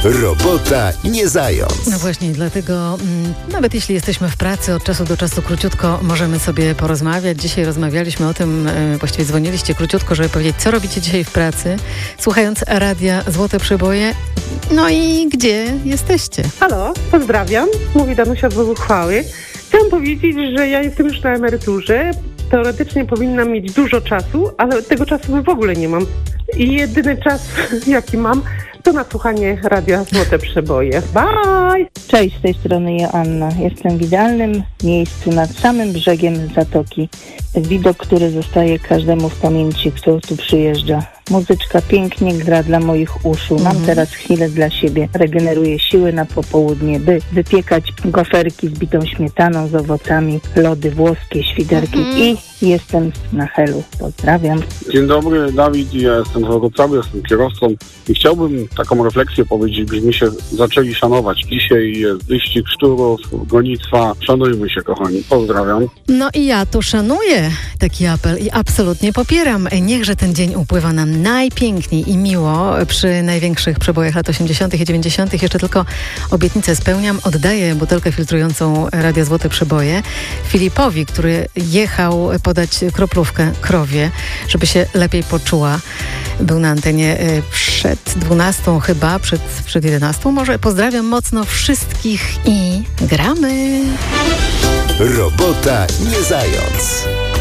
Robota nie zając. No właśnie, dlatego nawet jeśli jesteśmy w pracy, od czasu do czasu króciutko możemy sobie porozmawiać. Dzisiaj rozmawialiśmy o tym, właściwie dzwoniliście króciutko, żeby powiedzieć, co robicie dzisiaj w pracy, słuchając radia Złote Przeboje. No i gdzie jesteście? Halo, pozdrawiam. Mówi Danusia z Uchwały. Chciałam powiedzieć, że ja jestem już na emeryturze. Teoretycznie powinnam mieć dużo czasu, ale tego czasu w ogóle nie mam. I jedyny czas, jaki mam, to na słuchanie radia Złote Przeboje. Bye! Cześć, z tej strony Joanna. Jestem w idealnym miejscu nad samym brzegiem zatoki. Widok, który zostaje każdemu w pamięci, kto tu przyjeżdża. Muzyczka pięknie gra dla moich uszu. Mam teraz chwilę dla siebie. Regeneruję siły na popołudnie, by wypiekać goferki z bitą śmietaną, z owocami, lody włoskie, świderki i jestem na helu. Pozdrawiam. Dzień dobry, Dawid. Ja jestem z Wrocławia, jestem kierowcą i chciałbym taką refleksję powiedzieć, byśmy się zaczęli szanować. Dzisiaj jest wyścig szczurów, gonitwa. Szanujmy się, kochani. Pozdrawiam. No i ja tu szanuję taki apel i absolutnie popieram. Niechże ten dzień upływa nam najpiękniej i miło przy największych przebojach lat 80. i 90. Jeszcze tylko obietnicę spełniam. Oddaję butelkę filtrującą Radia Złote Przeboje Filipowi, który jechał podać kroplówkę krowie, żeby się lepiej poczuła. Był na antenie przed 12 chyba, przed 11 może. Pozdrawiam mocno wszystkich i gramy. Robota nie zając.